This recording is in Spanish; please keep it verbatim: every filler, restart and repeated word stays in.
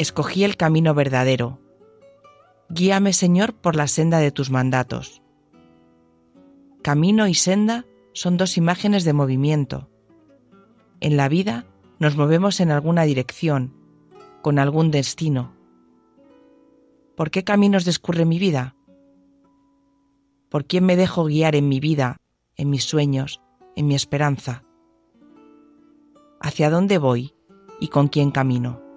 escogí el camino verdadero. Guíame, Señor, por la senda de tus mandatos. Camino y senda son dos imágenes de movimiento. En la vida nos movemos en alguna dirección, con algún destino. ¿Por qué caminos discurre mi vida? ¿Por quién me dejo guiar en mi vida, en mis sueños, en mi esperanza? ¿Hacia dónde voy y con quién camino?